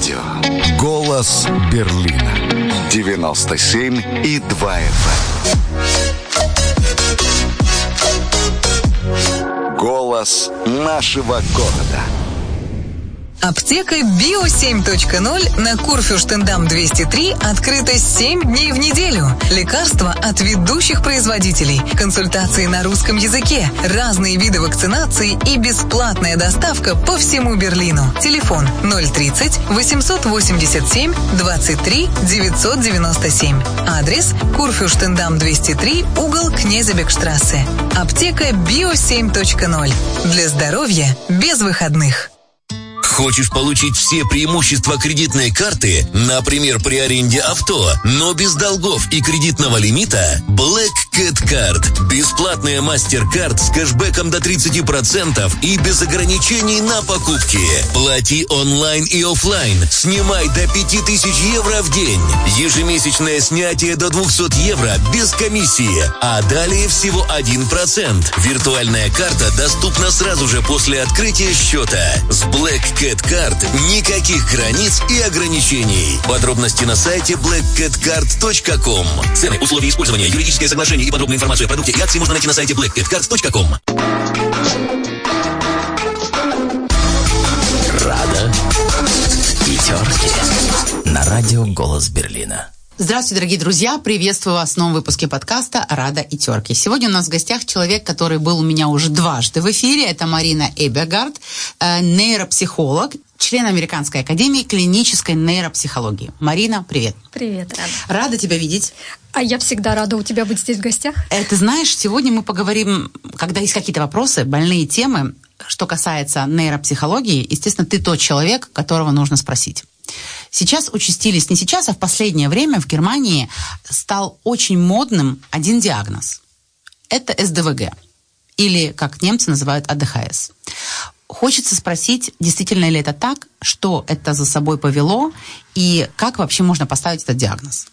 радио. Голос Берлина. 97,2 FM. Голос нашего города. Аптека Био7.0 на Курфюрштендам 203 открыта 7 дней в неделю. Лекарства от ведущих производителей, консультации на русском языке, разные виды вакцинации и бесплатная доставка по всему Берлину. Телефон 030 887 23 997. Адрес Курфюрштендам 203, угол Кнезебекштрассе. Аптека Био7.0. Для здоровья без выходных. Хочешь получить все преимущества кредитной карты, например, при аренде авто, но без долгов и кредитного лимита? Black Cat Card. Бесплатная мастер-карт с кэшбэком до 30% и без ограничений на покупки. Плати онлайн и офлайн. Снимай до 5000 евро в день. Ежемесячное снятие до 200 евро без комиссии. А далее всего 1%. Виртуальная карта доступна сразу же после открытия счета. С Black Cat Card никаких границ и ограничений. Подробности на сайте blackcatcard.com. Цены, условия использования, юридическое соглашение и подробную информацию о продукте и акции можно найти на сайте blackcatcard.com. Рада и терки на радио «Голос Берлина». Здравствуйте, дорогие друзья! Приветствую вас в новом выпуске подкаста «Рада и терки». Сегодня у нас в гостях человек, который был у меня уже дважды в эфире. Это Марина Эбергард, нейропсихолог, член Американской академии клинической нейропсихологии. Марина, привет! Привет, Рада. Рада тебя видеть. А я всегда рада у тебя быть здесь в гостях. Ты знаешь, сегодня мы поговорим, когда есть какие-то вопросы, больные темы, что касается нейропсихологии. Естественно, ты тот человек, которого нужно спросить. Сейчас участились, не сейчас, а в последнее время в Германии стал очень модным один диагноз. Это СДВГ, или, как немцы называют, АДХС. Хочется спросить, действительно ли это так, что это за собой повело, и как вообще можно поставить этот диагноз?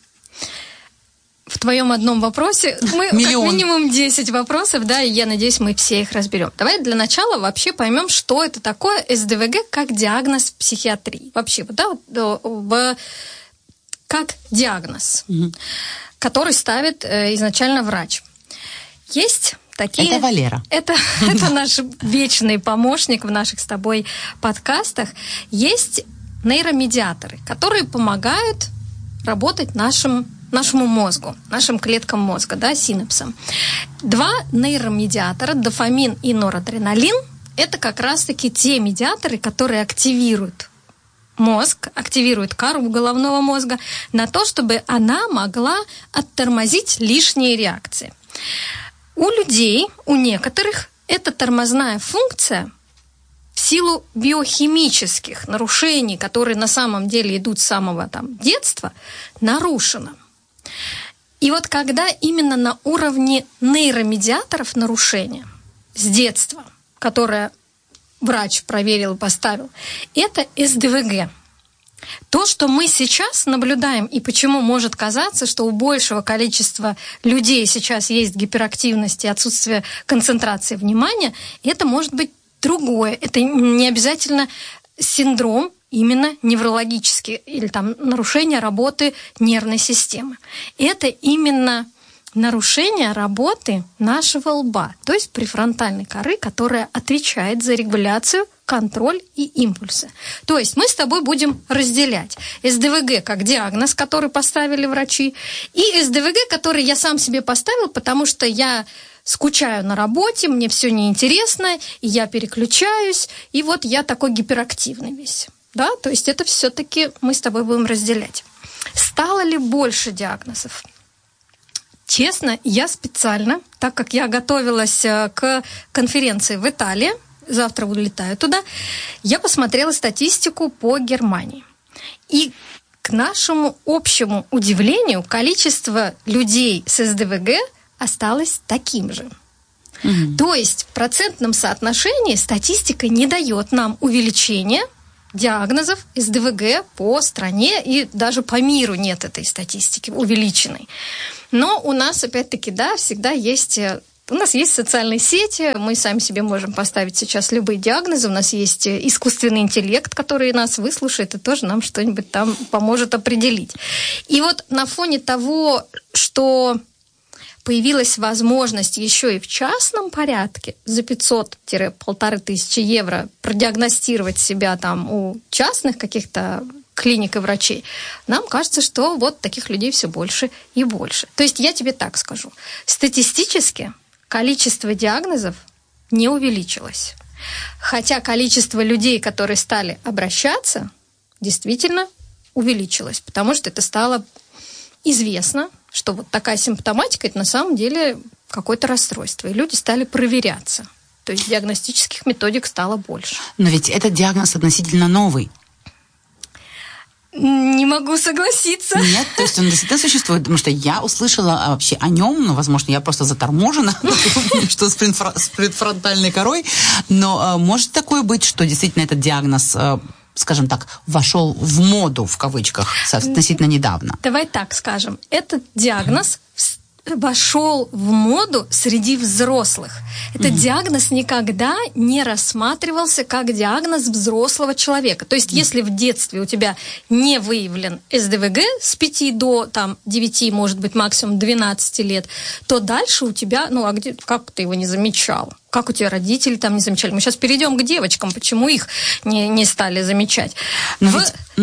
В твоем одном вопросе мы как минимум 10 вопросов, да, и я надеюсь, мы все их разберем. Давай для начала вообще поймем, что это такое СДВГ как диагноз в психиатрии. Вообще, да, как диагноз, который ставит изначально врач. Есть такие... Это Валера. Это наш вечный помощник в наших с тобой подкастах. Есть нейромедиаторы, которые помогают работать нашему мозгу, нашим клеткам мозга, да, синапсам. Два нейромедиатора, дофамин и норадреналин, это как раз-таки те медиаторы, которые активируют мозг, активируют кору головного мозга на то, чтобы она могла оттормозить лишние реакции. У людей, у некоторых, эта тормозная функция в силу биохимических нарушений, которые на самом деле идут с самого детства, нарушена. И вот когда именно на уровне нейромедиаторов нарушения с детства, которое врач проверил и поставил, это СДВГ. То, что мы сейчас наблюдаем, и почему может казаться, что у большего количества людей сейчас есть гиперактивность и отсутствие концентрации внимания, это может быть другое. Это не обязательно синдром именно неврологический или нарушение работы нервной системы. Это именно нарушение работы нашего лба, то есть префронтальной коры, которая отвечает за регуляцию, контроль и импульсы. То есть мы с тобой будем разделять СДВГ как диагноз, который поставили врачи, и СДВГ, который я сам себе поставил, потому что я скучаю на работе, мне все неинтересно, и я переключаюсь, и вот я такой гиперактивный весь. Да? То есть это все-таки мы с тобой будем разделять. Стало ли больше диагнозов? Честно, я специально, так как я готовилась к конференции в Италии, завтра улетаю туда, я посмотрела статистику по Германии. И к нашему общему удивлению, количество людей с СДВГ осталось таким же. То есть в процентном соотношении статистика не дает нам увеличения диагнозов СДВГ по стране, и даже по миру нет этой статистики увеличенной. Но у нас, опять-таки, да, всегда есть У нас есть социальные сети, мы сами себе можем поставить сейчас любые диагнозы, у нас есть искусственный интеллект, который нас выслушает и тоже нам что-нибудь там поможет определить. И вот на фоне того, что появилась возможность еще и в частном порядке за 500-1500 евро продиагностировать себя там у частных каких-то клиник и врачей, нам кажется, что вот таких людей все больше и больше. То есть я тебе так скажу. Статистически количество диагнозов не увеличилось. Хотя количество людей, которые стали обращаться, действительно увеличилось, потому что это стало известно, что вот такая симптоматика – это на самом деле какое-то расстройство, и люди стали проверяться. То есть диагностических методик стало больше. Но ведь этот диагноз относительно новый. Не могу согласиться. Нет, то есть он действительно существует, потому что я услышала вообще о нем, ну, возможно, я просто заторможена, что с предфронтальной корой, но может такое быть, что действительно этот диагноз, скажем так, вошел в моду, в кавычках, относительно недавно? Давай так скажем. Этот диагноз вошел в моду среди взрослых. Этот диагноз никогда не рассматривался как диагноз взрослого человека. То есть, если в детстве у тебя не выявлен СДВГ с 5 до 9, может быть, максимум 12 лет, то дальше у тебя, как ты его не замечал? Как у тебя родители там не замечали? Мы сейчас перейдем к девочкам, почему их не стали замечать. В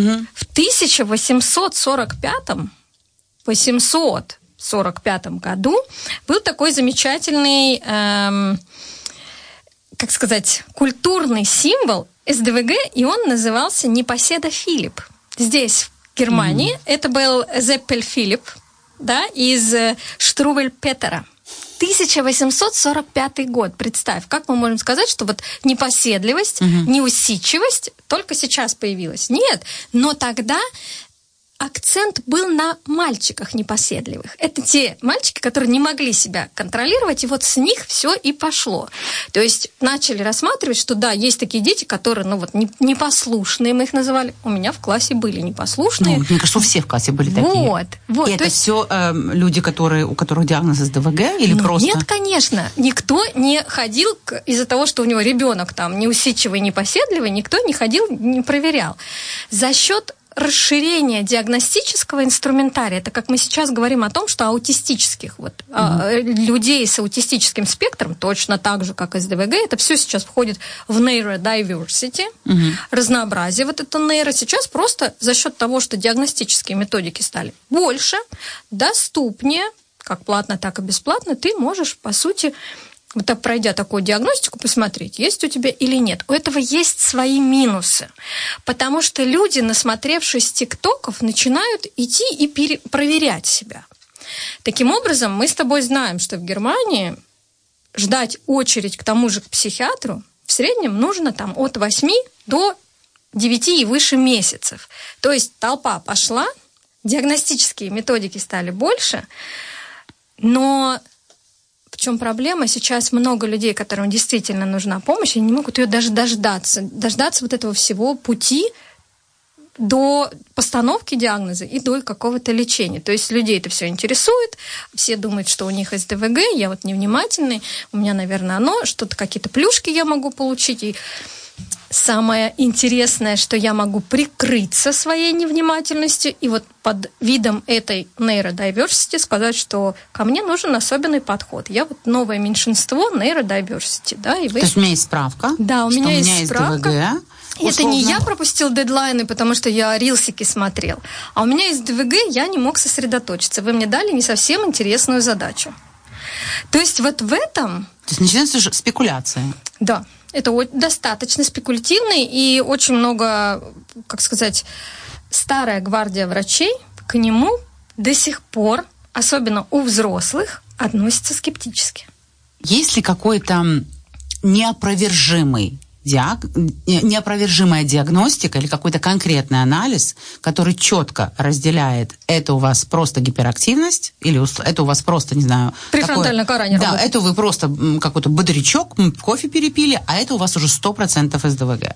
1845 году был такой замечательный, культурный символ СДВГ, и он назывался Непоседа Филипп. Здесь, в Германии, это был Зеппель Филипп, да, из Штрувель-Петера. 1845 год. Представь, как мы можем сказать, что вот непоседливость, неусидчивость только сейчас появилась? Нет, но тогда акцент был на мальчиках непоседливых. Это те мальчики, которые не могли себя контролировать, и вот с них все и пошло. То есть начали рассматривать, что да, есть такие дети, которые, непослушные, мы их называли. У меня в классе были непослушные. Мне кажется, у всех в классе были такие. Вот. И это все люди, у которых диагноз СДВГ или просто? Нет, конечно. Никто не ходил из-за того, что у него ребенок там неусидчивый, непоседливый, никто не ходил, не проверял. За счет расширение диагностического инструментария, это как мы сейчас говорим о том, что аутистических людей с аутистическим спектром, точно так же, как СДВГ, это все сейчас входит в neurodiversity, разнообразие вот это нейро. Сейчас просто за счет того, что диагностические методики стали больше, доступнее, как платно, так и бесплатно, ты можешь, по сути, вот так, пройдя такую диагностику, посмотреть, есть у тебя или нет. У этого есть свои минусы, потому что люди, насмотревшись тиктоков, начинают идти и проверять себя. Таким образом, мы с тобой знаем, что в Германии ждать очередь к тому же к психиатру в среднем нужно там от 8 до 9 и выше месяцев. То есть толпа пошла, диагностические методики стали больше, но в чем проблема? Сейчас много людей, которым действительно нужна помощь, они не могут ее даже дождаться вот этого всего пути до постановки диагноза и до какого-то лечения. То есть людей это все интересует, все думают, что у них СДВГ, я вот невнимательный, у меня, наверное, что-то, какие-то плюшки я могу получить, и самое интересное, что я могу прикрыться своей невнимательностью и вот под видом этой нейродайверсити сказать, что ко мне нужен особенный подход. Я вот новое меньшинство нейродайверсити, да, и вы... То есть у меня есть справка? Да, у меня есть справка. ДВГ. Это не я пропустил дедлайны, потому что я рилсики смотрел, а у меня есть ДВГ, я не мог сосредоточиться. Вы мне дали не совсем интересную задачу. То есть вот в этом... То есть начинается спекуляция. Да. Это достаточно спекулятивно, и очень много, старая гвардия врачей к нему до сих пор, особенно у взрослых, относятся скептически. Есть ли какой-то неопровержимая диагностика или какой-то конкретный анализ, который четко разделяет, это у вас просто гиперактивность или это у вас просто, не знаю... Префронтальная кора не работает. Да, это вы просто какой-то бодрячок, кофе перепили, а это у вас уже 100% СДВГ.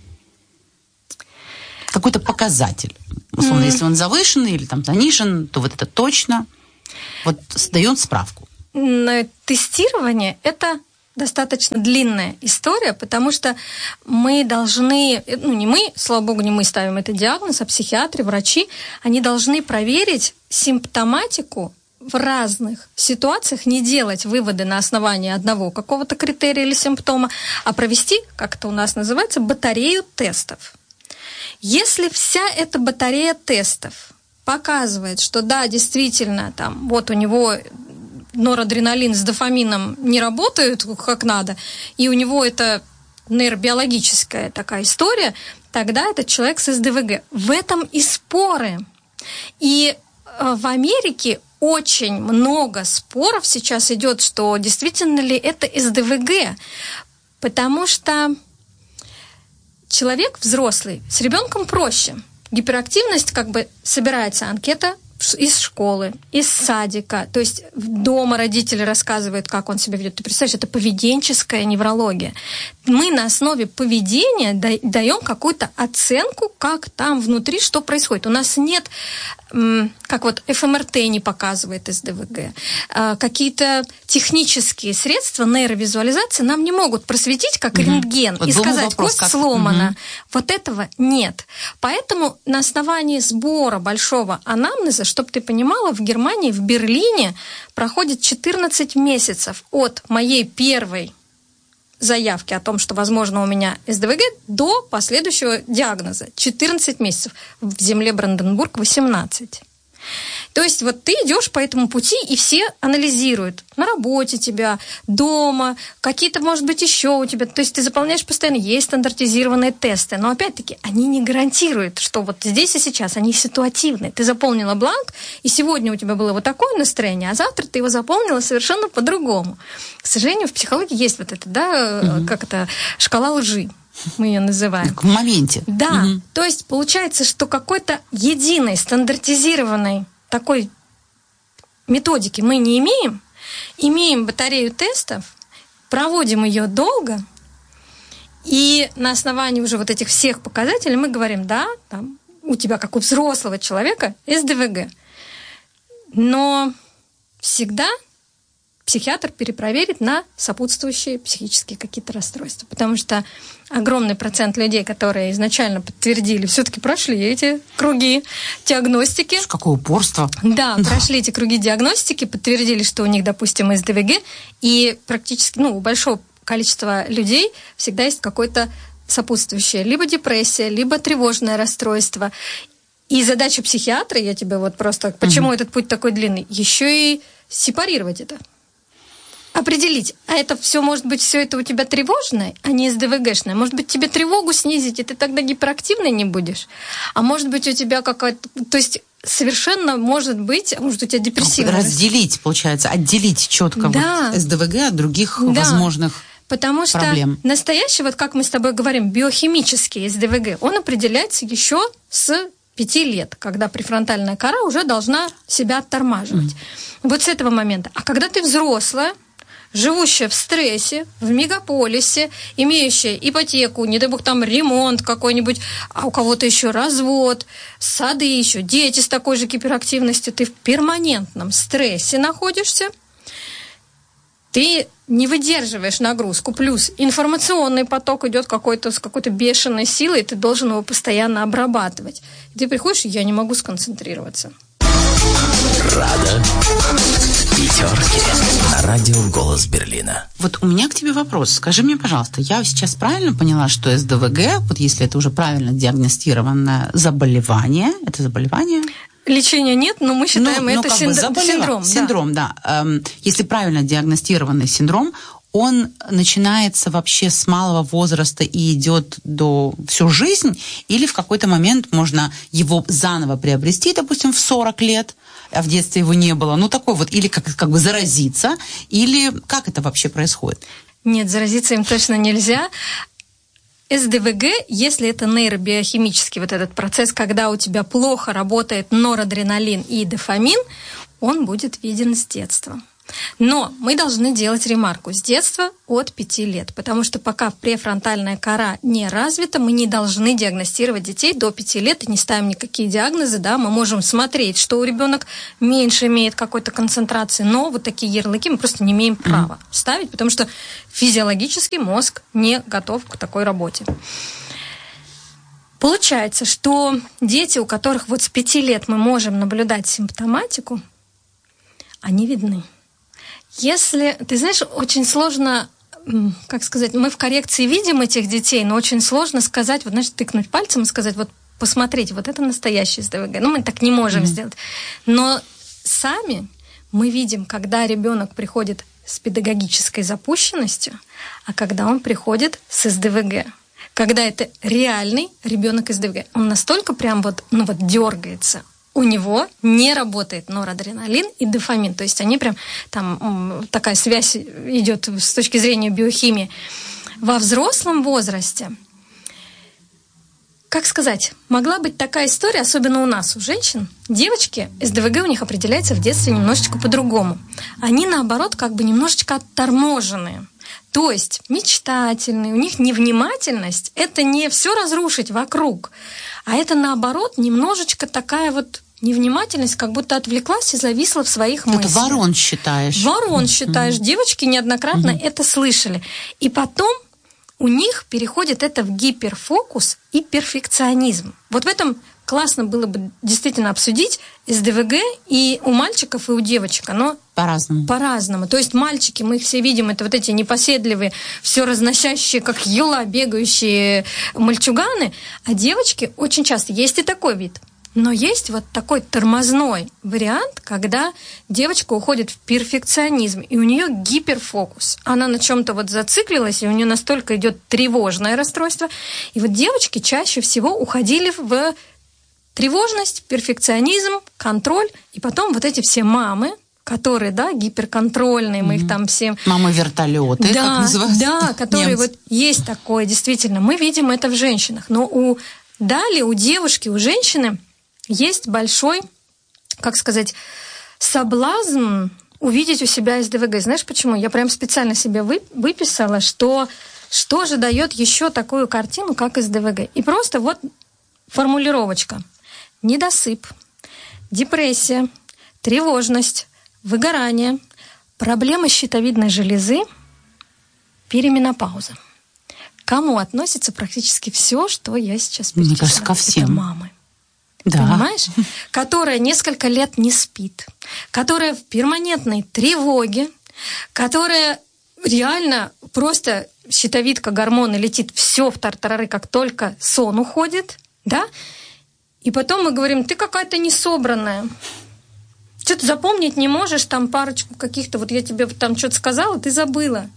Какой-то показатель. Условно, если он завышенный или там занижен, то вот это точно. Вот дает справку. тестирование – это достаточно длинная история, потому что мы должны, не мы, слава богу, не мы ставим этот диагноз, а психиатры, врачи, они должны проверить симптоматику в разных ситуациях, не делать выводы на основании одного какого-то критерия или симптома, а провести, как это у нас называется, батарею тестов. Если вся эта батарея тестов показывает, что да, действительно, там, вот у него норадреналин с дофамином не работают как надо, и у него это нейробиологическая такая история, тогда этот человек с СДВГ. В этом и споры. И в Америке очень много споров сейчас идет, что действительно ли это СДВГ, потому что человек взрослый, с ребенком проще. Гиперактивность, собирается анкета из школы, из садика, то есть дома родители рассказывают, как он себя ведет. Ты представляешь, это поведенческая неврология. Мы на основе поведения даем какую-то оценку, как там внутри, что происходит. У нас нет, как вот ФМРТ не показывает СДВГ, какие-то технические средства нейровизуализации нам не могут просветить, как рентген, вот и сказать, кость сломана. Вот этого нет. Поэтому на основании сбора большого анамнеза, чтобы ты понимала, в Германии, в Берлине проходит 14 месяцев от моей первой заявки о том, что, возможно, у меня СДВГ, до последующего диагноза. 14 месяцев. В земле Бранденбург 18. То есть вот ты идешь по этому пути, и все анализируют. На работе тебя, дома, какие-то, может быть, еще у тебя. То есть ты заполняешь постоянно, есть стандартизированные тесты. Но опять-таки они не гарантируют, что вот здесь и сейчас они ситуативные. Ты заполнила бланк, и сегодня у тебя было вот такое настроение, а завтра ты его заполнила совершенно по-другому. К сожалению, в психологии есть вот это, да, как это, шкала лжи. Мы ее называем. В моменте. Да. То есть получается, что какой-то единой, стандартизированной такой методики мы не имеем. Имеем батарею тестов, проводим ее долго, и на основании уже вот этих всех показателей мы говорим, да, там, у тебя, как у взрослого человека, СДВГ. Но всегда психиатр перепроверит на сопутствующие психические какие-то расстройства. Потому что огромный процент людей, которые изначально подтвердили, все-таки прошли эти круги диагностики. Какое упорство. Да, прошли эти круги диагностики, подтвердили, что у них, допустим, СДВГ, и практически, у большого количества людей всегда есть какое-то сопутствующее, либо депрессия, либо тревожное расстройство. И задача психиатра, я тебе вот просто, почему этот путь такой длинный, еще и сепарировать это. Определить, а это все, может быть, все это у тебя тревожное, а не СДВГшное. Может быть, тебе тревогу снизить, и ты тогда гиперактивной не будешь. А может быть, у тебя какая-то... То есть совершенно может быть, а может, у тебя депрессивное... Разделить, получается, отделить четко да. вот СДВГ от других возможных потому что проблем. Настоящий, вот как мы с тобой говорим, биохимический СДВГ, он определяется еще с 5 лет, когда префронтальная кора уже должна себя оттормаживать. Вот с этого момента. А когда ты взрослая, живущая в стрессе, в мегаполисе, имеющая ипотеку, не дай бог там ремонт какой-нибудь, а у кого-то еще развод, сады еще, дети с такой же гиперактивностью, ты в перманентном стрессе находишься, ты не выдерживаешь нагрузку, плюс информационный поток идет какой-то с какой-то бешеной силой, и ты должен его постоянно обрабатывать. И ты приходишь, и я не могу сконцентрироваться. Рада. Пятерки на радио «Голос Берлина». Вот у меня к тебе вопрос. Скажи мне, пожалуйста, я сейчас правильно поняла, что СДВГ, вот если это уже правильно диагностированное заболевание, это заболевание? Лечения нет, но мы считаем это синдром. Синдром, да. Если правильно диагностированный синдром, он начинается вообще с малого возраста и идет до всю жизнь, или в какой-то момент можно его заново приобрести, допустим, в 40 лет, а в детстве его не было. Такой вот, или как бы заразиться, или как это вообще происходит? Нет, заразиться им точно нельзя. СДВГ, если это нейробиохимический вот этот процесс, когда у тебя плохо работает норадреналин и дофамин, он будет виден с детства. Но мы должны делать ремарку с детства от 5 лет, потому что пока префронтальная кора не развита, мы не должны диагностировать детей до 5 лет и не ставим никакие диагнозы, да, мы можем смотреть, что у ребенка меньше имеет какой-то концентрации, но вот такие ярлыки мы просто не имеем права ставить, потому что физиологически мозг не готов к такой работе. Получается, что дети, у которых вот с 5 лет мы можем наблюдать симптоматику, они видны. Если, ты знаешь, очень сложно, как сказать, мы в коррекции видим этих детей, но очень сложно сказать, вот, знаешь, тыкнуть пальцем и сказать, вот, посмотрите, вот это настоящий СДВГ. Ну, мы так не можем сделать. Но сами мы видим, когда ребенок приходит с педагогической запущенностью, а когда он приходит с СДВГ. Когда это реальный ребенок СДВГ. Он настолько прям вот, дергается. У него не работает норадреналин и дофамин. То есть они прям, там такая связь идет с точки зрения биохимии. Во взрослом возрасте, как сказать, могла быть такая история, особенно у нас, у женщин. Девочки, СДВГ у них определяется в детстве немножечко по-другому. Они, наоборот, как бы немножечко отторможенные. То есть мечтательные, у них невнимательность – это не все разрушить вокруг, а это, наоборот, немножечко такая вот невнимательность, как будто отвлеклась и зависла в своих мыслях. Это ворон считаешь. Ворон считаешь. Девочки неоднократно это слышали. И потом у них переходит это в гиперфокус и перфекционизм. Вот в этом классно было бы действительно обсудить СДВГ и у мальчиков, и у девочек. Оно по-разному. То есть мальчики, мы их все видим, это вот эти непоседливые, все разносящие, как юла, бегающие мальчуганы. А девочки очень часто, есть и такой вид. Но есть вот такой тормозной вариант, когда девочка уходит в перфекционизм, и у нее гиперфокус. Она на чем-то вот зациклилась, и у нее настолько идет тревожное расстройство. И вот девочки чаще всего уходили в тревожность, перфекционизм, контроль, и потом вот эти все мамы, которые, да, гиперконтрольные, мы их там все... Мамы-вертолеты, да, как называются. Да, которые немцы. Вот есть такое, действительно. Мы видим это в женщинах. Но далее у девушки, у женщины есть большой, как сказать, соблазн увидеть у себя СДВГ. Знаешь почему? Я прям специально себе выписала, что же дает еще такую картину, как СДВГ. И просто вот формулировочка. Недосып, депрессия, тревожность, выгорание, проблемы щитовидной железы, переменопауза. К кому относится практически все, что я сейчас перечисляю? Мне кажется, ко всем. Это мамы. Да. Понимаешь? Которая несколько лет не спит, которая в перманентной тревоге, которая реально просто щитовидка, гормоны летит все в тартарары, как только сон уходит, да? И потом мы говорим, ты какая-то несобранная. Что-то запомнить не можешь, там парочку каких-то, вот я тебе там что-то сказала, ты забыла.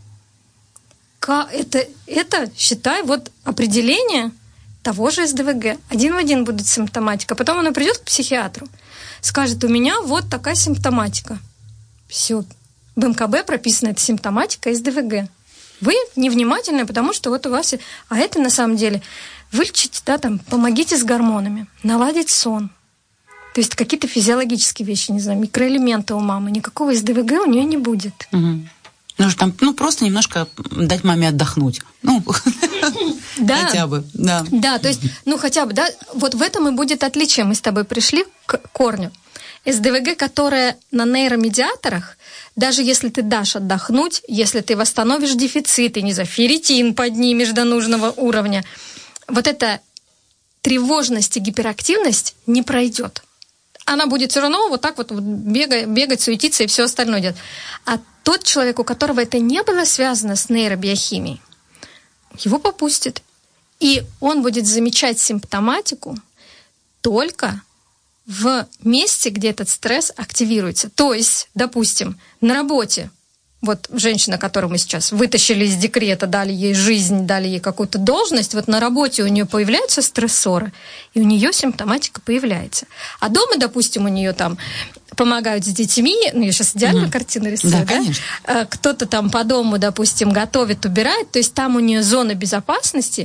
Это, считай, вот определение того же СДВГ. Один в один будет симптоматика. Потом она придет к психиатру, скажет, у меня вот такая симптоматика. Все. В МКБ прописана эта симптоматика СДВГ. Вы невнимательны, потому что вот у вас... А это на самом деле... Вылечите, да, там, помогите с гормонами, наладить сон. То есть какие-то физиологические вещи, не знаю, микроэлементы у мамы. Никакого СДВГ у нее не будет. Угу. Там, просто немножко дать маме отдохнуть. Да. Хотя бы, да. Да, то есть, хотя бы, да, вот в этом и будет отличие. Мы с тобой пришли к корню. СДВГ, которая на нейромедиаторах, даже если ты дашь отдохнуть, если ты восстановишь дефициты, не знаю, ферритин поднимешь до нужного уровня, вот эта тревожность и гиперактивность не пройдет. Она будет все равно вот так вот бегать, суетиться и все остальное делать. А тот человек, у которого это не было связано с нейробиохимией, его попустит. И он будет замечать симптоматику только в месте, где этот стресс активируется. То есть, допустим, на работе, вот женщина, которую мы сейчас вытащили из декрета, дали ей жизнь, дали ей какую-то должность, вот на работе у нее появляются стрессоры, и у нее симптоматика появляется. А дома, допустим, у нее там помогают с детьми, я сейчас идеальную картину рисую, да? Кто-то там по дому, допустим, готовит, убирает, то есть там у нее зона безопасности,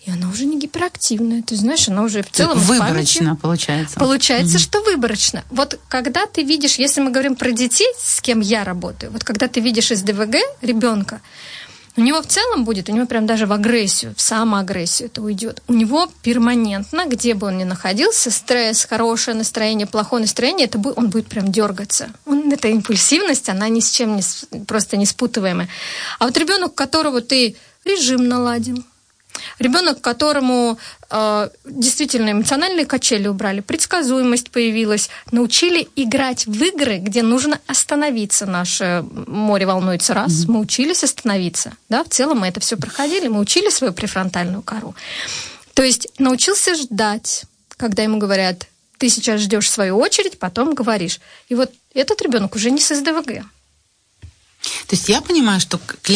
и она уже не гиперактивная. Ты знаешь, она уже в целом выборочно получается. Получается, что выборочно. Вот когда ты видишь, если мы говорим про детей, с кем я работаю, вот когда ты видишь СДВГ ребенка, у него в целом будет, у него прям даже в агрессию, в самоагрессию это уйдет. У него перманентно, где бы он ни находился, стресс, хорошее настроение, плохое настроение, он будет прям дергаться. Эта импульсивность, она ни с чем просто не спутываемая. А вот ребенок, у которого ты режим наладил, ребенок, которому действительно эмоциональные качели убрали, предсказуемость появилась, научили играть в игры, где нужно остановиться. Наше море волнуется раз, мы учились остановиться. Да? В целом мы это все проходили, мы учили свою префронтальную кору. То есть научился ждать, когда ему говорят, ты сейчас ждешь свою очередь, потом говоришь. И вот этот ребенок уже не с СДВГ. То есть я понимаю, что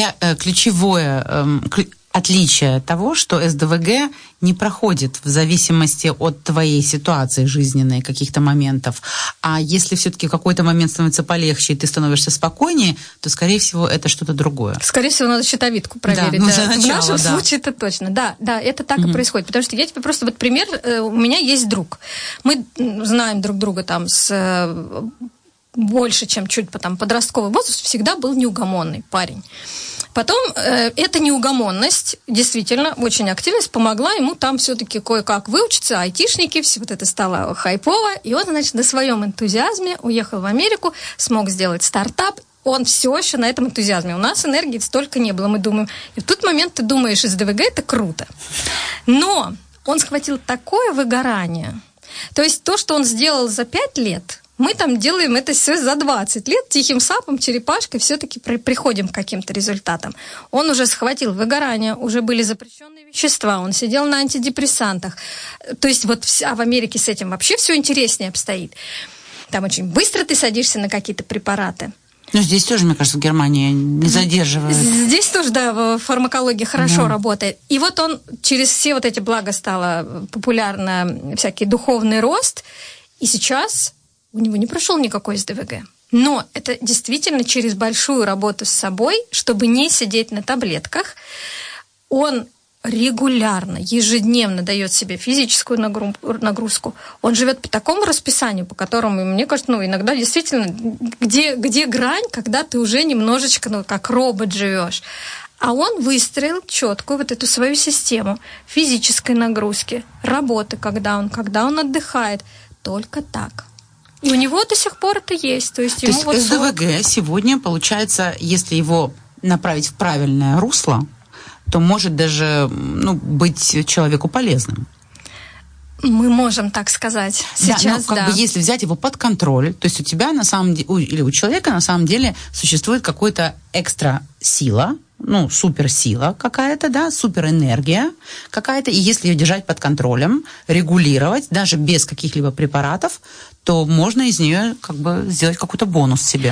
ключевое отличие того, что СДВГ не проходит в зависимости от твоей ситуации жизненной, каких-то моментов. А если все-таки в какой-то момент становится полегче, и ты становишься спокойнее, то, скорее всего, это что-то другое. Скорее всего, надо щитовидку проверить. Да, да. Начало, в нашем случае это точно. Да, это так и происходит. Потому что я тебе просто вот пример. У меня есть друг. Мы знаем друг друга там с больше, чем чуть подростковый возраст, всегда был неугомонный парень. Потом эта неугомонность, действительно, очень активность помогла ему там все-таки кое-как выучиться, айтишники, все вот это стало хайпово, и он, значит, на своем энтузиазме уехал в Америку, смог сделать стартап, он все еще на этом энтузиазме. У нас энергии столько не было, мы думаем. И в тот момент ты думаешь, СДВГ это круто. Но он схватил такое выгорание. То есть то, что он сделал за 5 лет, мы там делаем это все за 20 лет, тихим сапом, черепашкой, все-таки приходим к каким-то результатам. Он уже схватил выгорание, уже были запрещенные вещества, он сидел на антидепрессантах. То есть а в Америке с этим вообще все интереснее обстоит. Там очень быстро ты садишься на какие-то препараты. Ну, здесь тоже, мне кажется, в Германии не задерживают. Здесь тоже, да, фармакология хорошо работает. И вот он через все вот эти блага стало популярно всякий духовный рост, и сейчас у него не прошел никакой СДВГ. Но это действительно через большую работу с собой, чтобы не сидеть на таблетках. Он регулярно, ежедневно дает себе физическую нагрузку. Он живет по такому расписанию, по которому, мне кажется, иногда действительно, где грань, когда ты уже немножечко, как робот живешь. А он выстроил четкую вот эту свою систему физической нагрузки, работы, когда он отдыхает. Только так. И у него до сих пор это есть. То есть СДВГ сегодня, получается, если его направить в правильное русло, то может даже быть человеку полезным. Мы можем так сказать сейчас, да. Если взять его под контроль, то есть у тебя на самом деле, или у человека на самом деле существует какая-то экстра сила, суперсила какая-то, да, суперэнергия какая-то, и если ее держать под контролем, регулировать, даже без каких-либо препаратов, то можно из нее сделать какой-то бонус себе.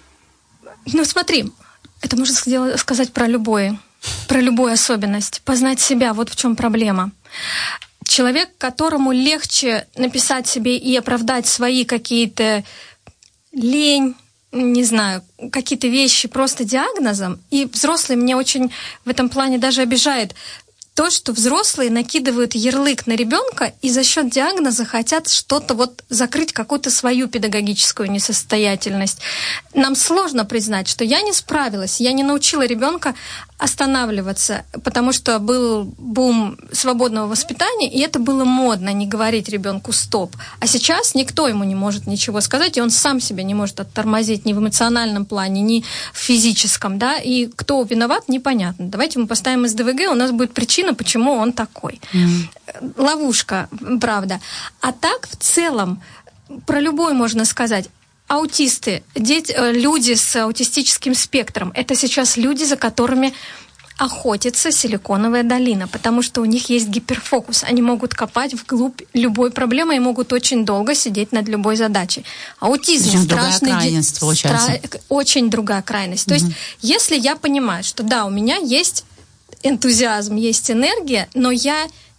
Смотри, это можно сказать про любую особенность, познать себя, вот в чем проблема. Человек, которому легче написать себе и оправдать свои какие-то лень, не знаю, какие-то вещи просто диагнозом, и взрослый меня очень в этом плане даже обижает то, что взрослые накидывают ярлык на ребенка и за счет диагноза хотят что-то закрыть, какую-то свою педагогическую несостоятельность. Нам сложно признать, что я не справилась, я не научила ребенка останавливаться, потому что был бум свободного воспитания, и это было модно, не говорить ребенку «стоп». А сейчас никто ему не может ничего сказать, и он сам себя не может оттормозить ни в эмоциональном плане, ни в физическом, да, и кто виноват, непонятно. Давайте мы поставим СДВГ, у нас будет причина, почему он такой. Ловушка, правда. А так, в целом, про любой можно сказать. Аутисты, люди с аутистическим спектром, это сейчас люди, за которыми охотится Силиконовая долина, потому что у них есть гиперфокус. Они могут копать вглубь любой проблемы и могут очень долго сидеть над любой задачей. Аутизм страшный. Другая крайность, получается. Очень другая крайность. То есть, если я понимаю, что да, у меня есть энтузиазм, есть энергия, но я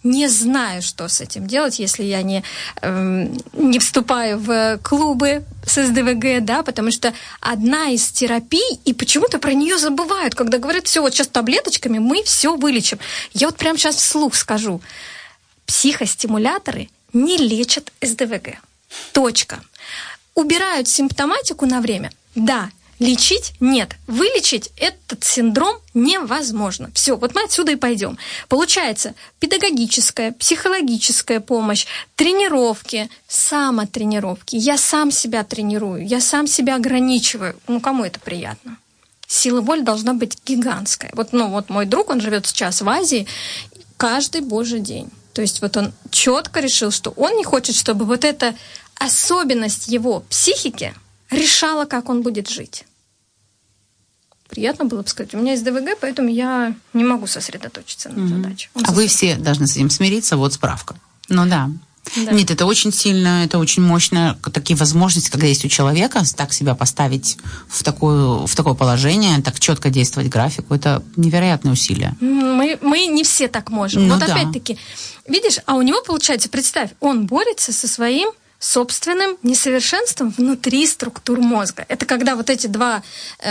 не знаю, что с этим делать, если я не вступаю в клубы с СДВГ, да, потому что одна из терапий, и почему-то про нее забывают, когда говорят, все, вот сейчас таблеточками мы все вылечим. Я вот прямо сейчас вслух скажу. Психостимуляторы не лечат СДВГ. Точка. Убирают симптоматику на время. Да. Лечить? Нет. Вылечить этот синдром невозможно. Все, вот мы отсюда и пойдем. Получается, педагогическая, психологическая помощь, тренировки, самотренировки. Я сам себя тренирую, я сам себя ограничиваю. Кому это приятно? Сила воли должна быть гигантская. Вот мой друг, он живет сейчас в Азии, каждый божий день. То есть вот он четко решил, что он не хочет, чтобы вот эта особенность его психики решала, как он будет жить. Приятно было бы сказать, у меня есть СДВГ, поэтому я не могу сосредоточиться на задаче. Вы все должны с этим смириться, вот справка. Ну да. Нет, это очень сильно, это очень мощно, такие возможности, когда есть у человека, так себя поставить в такое положение, так четко действовать графику, это невероятное усилие. Мы не все так можем. Ну, вот опять-таки, видишь, а у него, получается, представь, он борется со своим собственным несовершенством внутри структур мозга. Это когда вот эти два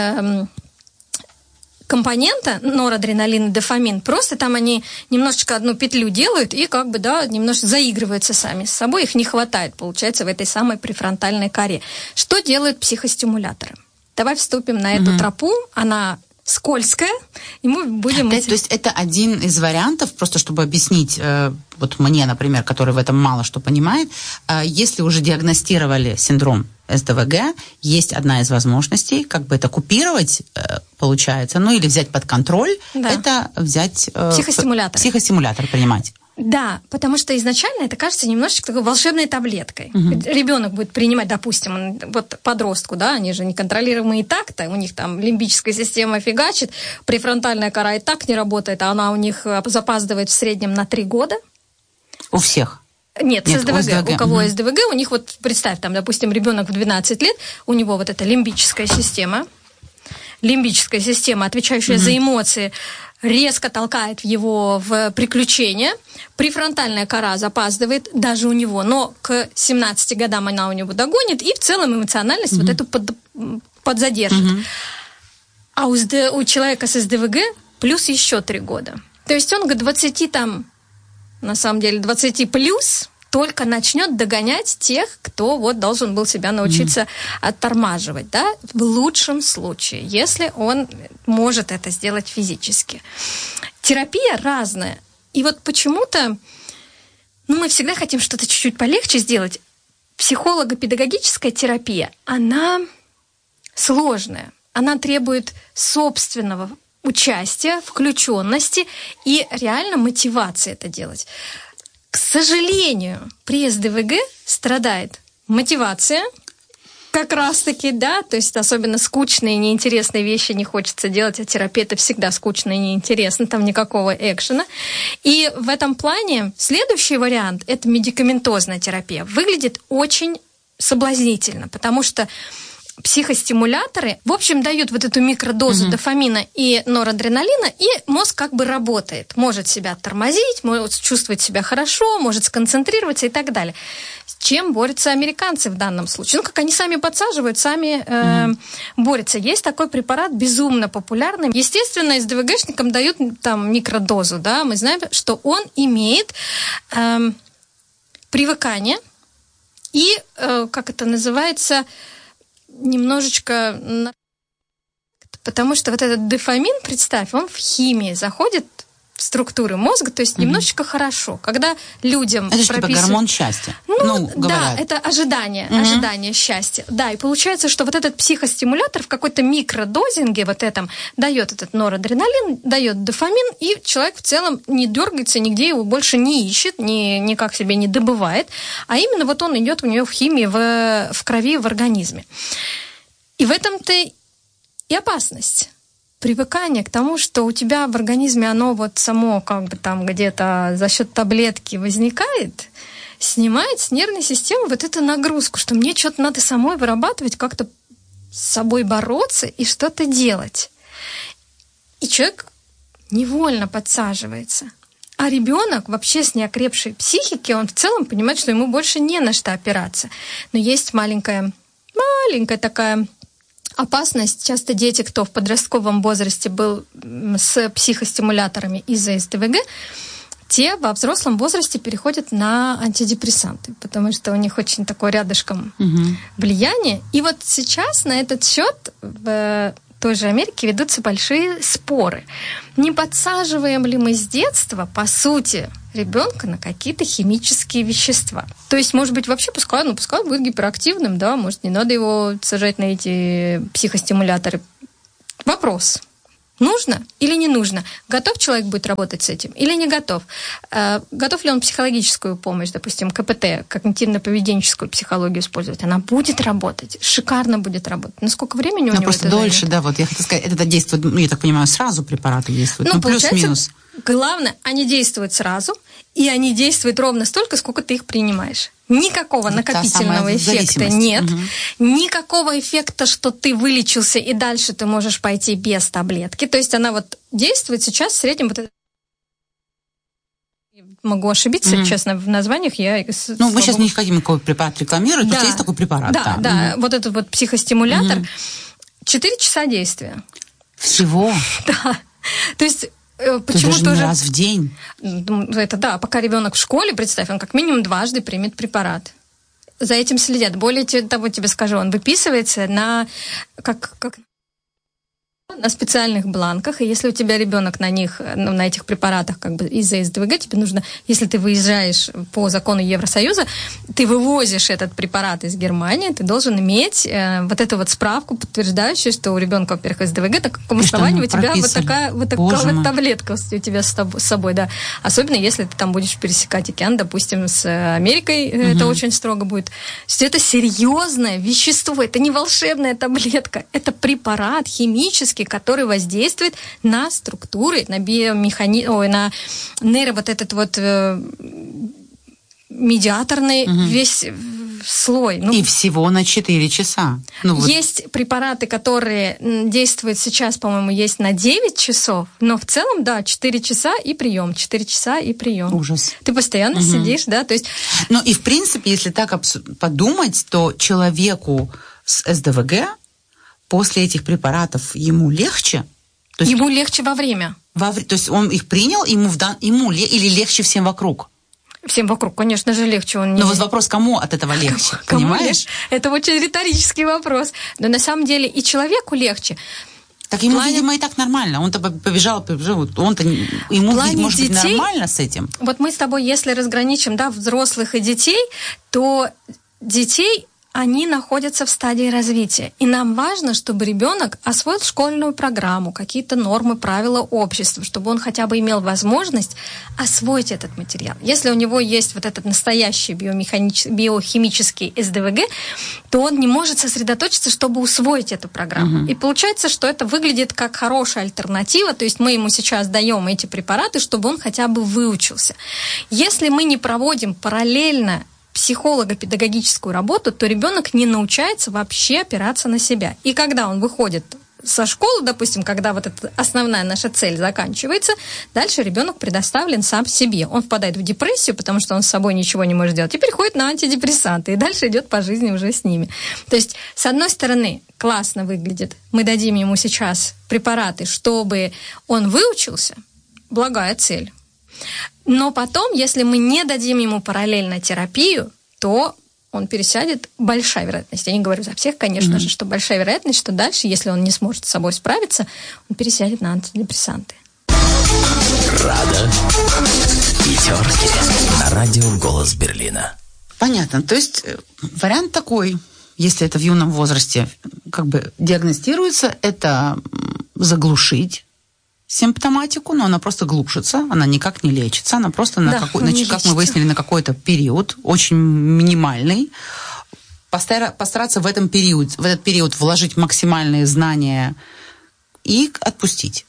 компонента, норадреналин и дофамин, просто там они немножечко одну петлю делают и немножко заигрываются сами с собой, их не хватает, получается, в этой самой префронтальной коре. Что делают психостимуляторы? Давай вступим на эту тропу, она скользкая, и мы будем... То есть это один из вариантов, просто чтобы объяснить, вот мне, например, который в этом мало что понимает, если уже диагностировали синдром СДВГ, есть одна из возможностей, как бы это купировать, получается, или взять под контроль, это взять... Психостимулятор принимать. Да, потому что изначально это кажется немножечко такой волшебной таблеткой. Ребенок будет принимать, допустим, вот подростку, да, они же неконтролируемые так-то, у них там лимбическая система фигачит, префронтальная кора и так не работает, а она у них запаздывает в среднем на 3 года. У всех? Нет, с СДВГ. У кого СДВГ, у них вот, представь, там, допустим, ребенок в 12 лет, у него вот эта лимбическая система, отвечающая за эмоции, резко толкает его в приключения. Префронтальная кора запаздывает даже у него, но к 17 годам она у него догонит, и в целом эмоциональность вот эту подзадержит. А у человека с СДВГ плюс еще 3 года. То есть он к 20 на самом деле 20 плюс только начнет догонять тех, кто вот должен был себя научиться оттормаживать, да, в лучшем случае, если он может это сделать физически. Терапия разная. И вот почему-то, мы всегда хотим что-то чуть-чуть полегче сделать. Психолого-педагогическая терапия, она сложная. Она требует собственного участия, включенности и реально мотивации это делать. К сожалению, при СДВГ страдает мотивация, как раз-таки, да, то есть особенно скучные, неинтересные вещи не хочется делать, а терапия это всегда скучно и неинтересно, там никакого экшена. И в этом плане следующий вариант – это медикаментозная терапия. Выглядит очень соблазнительно, потому что психостимуляторы, в общем, дают вот эту микродозу дофамина и норадреналина, и мозг как бы работает. Может себя тормозить, может чувствовать себя хорошо, может сконцентрироваться и так далее. С чем борются американцы в данном случае? Как они сами подсаживают, сами борются. Есть такой препарат безумно популярный. Естественно, СДВГшникам дают там микродозу, да, мы знаем, что он имеет привыкание и, как это называется, немножечко... Потому что вот этот дофамин, представь, он в химии заходит в структуры мозга, то есть немножечко хорошо. Когда людям это же типа гормон счастья. Да, говорят. это ожидание счастья. Да, и получается, что вот этот психостимулятор в какой-то микродозинге вот этом дает этот норадреналин, дает дофамин, и человек в целом не дергается, нигде его больше не ищет, никак себе не добывает, а именно вот он идет у него в химии, в крови, в организме. И в этом-то и опасность. Привыкание к тому, что у тебя в организме оно вот само как бы там где-то за счет таблетки возникает, снимает с нервной системы вот эту нагрузку, что мне что-то надо самой вырабатывать, как-то с собой бороться и что-то делать. И человек невольно подсаживается. А ребенок вообще с неокрепшей психикой, он в целом понимает, что ему больше не на что опираться. Но есть маленькая такая опасность. Часто дети, кто в подростковом возрасте был с психостимуляторами из-за СДВГ, те во взрослом возрасте переходят на антидепрессанты, потому что у них очень такое рядышком влияние. И вот сейчас на этот счет в той же Америке ведутся большие споры. Не подсаживаем ли мы с детства, по сути, ребенка на какие-то химические вещества? То есть, может быть, вообще пускай будет гиперактивным, да, может, не надо его сажать на эти психостимуляторы. Вопрос. Нужно или не нужно? Готов человек будет работать с этим или не готов? Готов ли он психологическую помощь, допустим, КПТ, когнитивно-поведенческую психологию использовать? Она будет работать, шикарно будет работать. Но сколько времени у него просто это дольше, займет? да, вот я хотела сказать, это действует, я так понимаю, сразу препараты действуют, плюс-минус. Главное, они действуют сразу, и они действуют ровно столько, сколько ты их принимаешь. Никакого накопительного эффекта нет. Никакого эффекта, что ты вылечился, и дальше ты можешь пойти без таблетки. То есть она вот действует сейчас в среднем... Могу ошибиться, честно, в названиях. Мы сейчас не хотим никакой препарат рекламировать, просто есть такой препарат. Да. Вот этот вот психостимулятор. 4 часа действия. Всего? Да. То есть... Почему даже тоже раз в день? Это да, пока ребенок в школе, представь, он как минимум дважды примет препарат. За этим следят. Более того, тебе скажу, он выписывается на специальных бланках, и если у тебя ребенок на них, на этих препаратах из-за СДВГ, тебе нужно, если ты выезжаешь по закону Евросоюза, ты вывозишь этот препарат из Германии, ты должен иметь вот эту вот справку, подтверждающую, что у ребенка, во-первых, СДВГ, так каком основании у тебя вот такая вот таблетка у тебя с собой, да. Особенно если ты там будешь пересекать океан, допустим, с Америкой, это очень строго будет. То есть это серьезное вещество, это не волшебная таблетка, это препарат химический, который воздействует на структуры, на на медиаторный весь слой. И всего на 4 часа. Есть препараты, которые действуют сейчас, по-моему, есть на 9 часов, но в целом, да, 4 часа и прием. 4 часа и прием. Ужас. Ты постоянно сидишь, да, то есть... Ну и, в принципе, если так подумать, то человеку с СДВГ после этих препаратов ему легче? То есть, ему легче во время. То есть он их принял, ему или легче всем вокруг? Всем вокруг, конечно же, легче. Но вот вопрос, кому от этого легче? Понимаешь? Это очень риторический вопрос. Но на самом деле и человеку легче. Так ему, видимо, и так нормально. Он-то побежал, ему, может быть, нормально с этим. Вот мы с тобой, если разграничим, да, взрослых и детей, то детей... они находятся в стадии развития. И нам важно, чтобы ребенок освоил школьную программу, какие-то нормы, правила общества, чтобы он хотя бы имел возможность освоить этот материал. Если у него есть вот этот настоящий биохимический СДВГ, то он не может сосредоточиться, чтобы усвоить эту программу. И получается, что это выглядит как хорошая альтернатива, то есть мы ему сейчас даем эти препараты, чтобы он хотя бы выучился. Если мы не проводим параллельно психолого-педагогическую работу, то ребенок не научается вообще опираться на себя. И когда он выходит со школы, допустим, когда вот эта основная наша цель заканчивается, дальше ребенок предоставлен сам себе. Он впадает в депрессию, потому что он с собой ничего не может делать, и переходит на антидепрессанты, и дальше идет по жизни уже с ними. То есть, с одной стороны, классно выглядит, мы дадим ему сейчас препараты, чтобы он выучился, благая цель. Но потом, если мы не дадим ему параллельно терапию, то он пересядет, большая вероятность, я не говорю за всех, конечно же, что большая вероятность, что дальше, если он не сможет с собой справиться, он пересядет на антидепрессанты. Рада пятерки на радио «Голос Берлина». Понятно. То есть вариант такой, если это в юном возрасте диагностируется, это заглушить симптоматику, но она просто глушится, она никак не лечится, она просто, как мы выяснили, на какой-то период, очень минимальный. Постараться в этот период вложить максимальные знания и отпустить.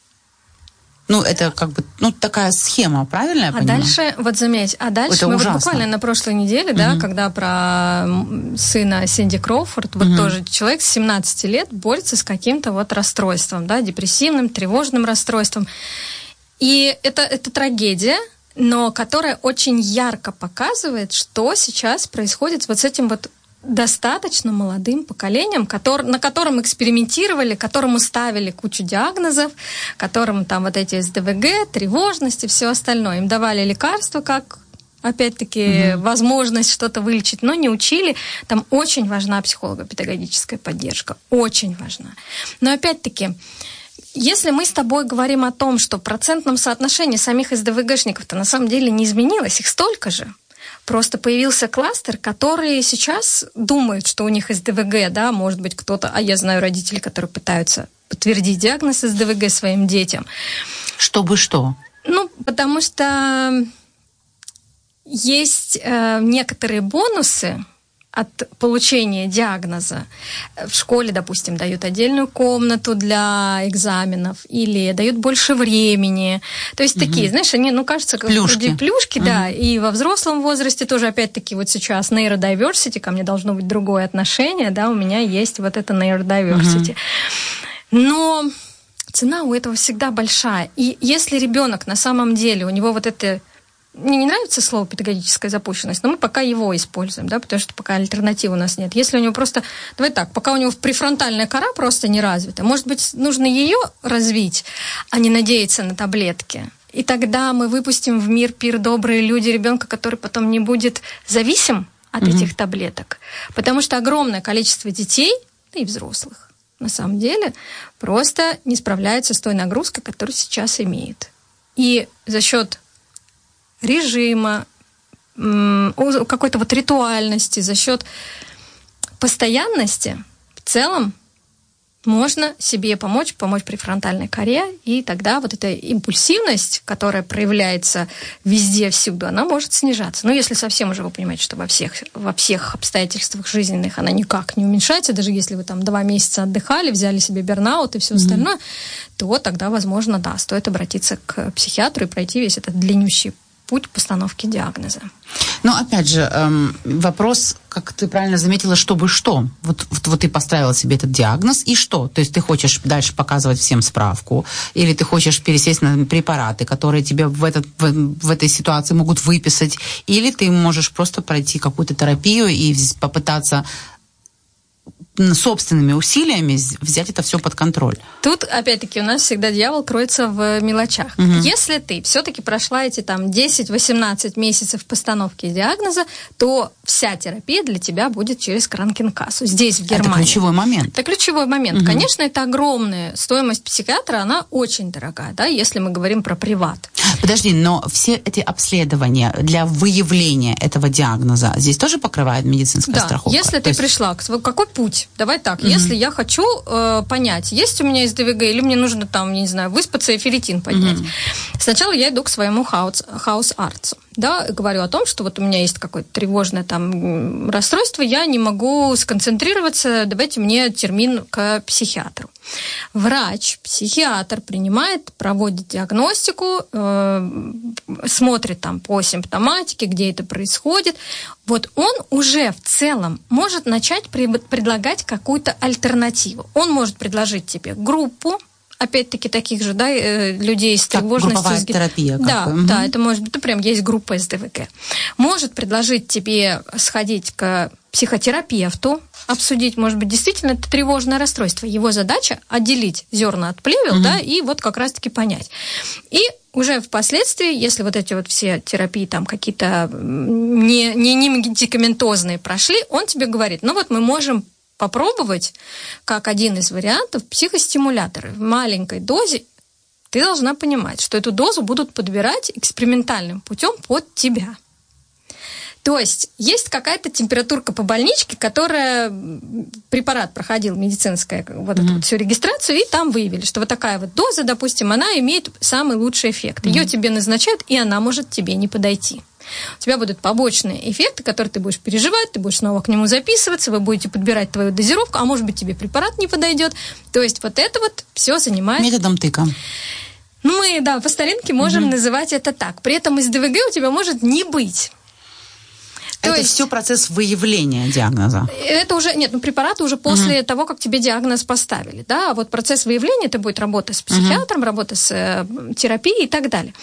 Это такая схема, правильно я понимаю? Дальше, вот заметь, это мы ужасно. Буквально на прошлой неделе, да, когда про сына Синди Кроуфорд, тоже человек с 17 лет борется с каким-то расстройством, да, депрессивным, тревожным расстройством. И это трагедия, но которая очень ярко показывает, что сейчас происходит вот с этим вот достаточно молодым поколением, на котором экспериментировали, которому ставили кучу диагнозов, которым там вот эти СДВГ, тревожность и все остальное. Им давали лекарства, как, опять-таки, возможность что-то вылечить, но не учили. Там очень важна психолого-педагогическая поддержка. Очень важна. Но опять-таки, если мы с тобой говорим о том, что в процентном соотношении самих СДВГшников-то на самом деле не изменилось, их столько же. Просто появился кластер, который сейчас думает, что у них СДВГ, да, может быть, кто-то, а я знаю родителей, которые пытаются подтвердить диагноз СДВГ своим детям. Чтобы что? Потому что есть некоторые бонусы от получения диагноза. В школе, допустим, дают отдельную комнату для экзаменов или дают больше времени. То есть такие, знаешь, они, кажется, как плюшки, да. И во взрослом возрасте тоже, опять-таки, вот сейчас neurodiversity, ко мне должно быть другое отношение, да, у меня есть вот это neurodiversity. Но цена у этого всегда большая. И если ребенок на самом деле, у него вот это... Мне не нравится слово «педагогическая запущенность», но мы пока его используем, да, потому что пока альтернативы у нас нет. Если у него просто... Давай так, пока у него префронтальная кора просто не развита, может быть, нужно ее развить, а не надеяться на таблетки. И тогда мы выпустим в мир пир добрые люди ребенка, который потом не будет зависим от этих таблеток. Потому что огромное количество детей, да и взрослых, на самом деле, просто не справляются с той нагрузкой, которую сейчас имеют. И за счет режима, какой-то вот ритуальности, за счет постоянности в целом можно себе помочь префронтальной коре, и тогда вот эта импульсивность, которая проявляется везде, всюду, она может снижаться. Но если совсем уже вы понимаете, что во всех обстоятельствах жизненных она никак не уменьшается, даже если вы там 2 месяца отдыхали, взяли себе бернаут и все остальное, то тогда, возможно, да, стоит обратиться к психиатру и пройти весь этот длиннющий путь постановки диагноза. Но опять же, вопрос, как ты правильно заметила, чтобы что? Вот ты поставила себе этот диагноз, и что? То есть ты хочешь дальше показывать всем справку, или ты хочешь пересесть на препараты, которые тебе в этой ситуации могут выписать, или ты можешь просто пройти какую-то терапию и попытаться собственными усилиями взять это все под контроль. Тут, опять-таки, у нас всегда дьявол кроется в мелочах. Если ты все-таки прошла эти там 10-18 месяцев постановки диагноза, то вся терапия для тебя будет через Кранкенкассу. Здесь, в Германии. Это ключевой момент. Это ключевой момент. Конечно, это огромная стоимость психиатра, она очень дорогая, да, если мы говорим про приват. Подожди, но все эти обследования для выявления этого диагноза здесь тоже покрывает медицинская страховка? Да, если ты пришла, какой путь? Давай так, если я хочу понять, есть у меня СДВГ или мне нужно там, не знаю, выспаться и ферритин поднять. Сначала я иду к своему хаус-артсу, да, и говорю о том, что вот у меня есть какое-то тревожное там расстройство, я не могу сконцентрироваться, давайте мне термин к психиатру. Врач, психиатр проводит диагностику, смотрит там по симптоматике, где это происходит. Вот он уже в целом может начать предлагать какую-то альтернативу. Он может предложить тебе группу, опять-таки, таких же, да, людей с тревожностью. Групповая терапия. Да, это может быть, прям есть группа СДВГ. Может предложить тебе сходить к психотерапевту, обсудить, может быть, действительно это тревожное расстройство. Его задача отделить зерна от плевел, да, и вот как раз-таки понять. И уже впоследствии, если вот эти вот все терапии там какие-то не медикаментозные прошли, он тебе говорит, ну вот мы можем попробовать, как один из вариантов, психостимуляторы. В маленькой дозе ты должна понимать, что эту дозу будут подбирать экспериментальным путем под тебя. То есть какая-то температурка по больничке, которая препарат проходил медицинскую вот эту вот всю регистрацию, и там выявили, что вот такая вот доза, допустим, она имеет самый лучший эффект. Ее тебе назначают, и она может тебе не подойти. У тебя будут побочные эффекты, которые ты будешь переживать, ты будешь снова к нему записываться, вы будете подбирать твою дозировку, а может быть тебе препарат не подойдет. То есть вот это вот все занимает... Методом тыка. Мы, да, по старинке можем называть это так. При этом СДВГ у тебя может не быть. То это все процесс выявления диагноза? Это уже, нет, препараты уже после того, как тебе диагноз поставили, да, а вот процесс выявления, это будет работа с психиатром, работа с терапией и так далее.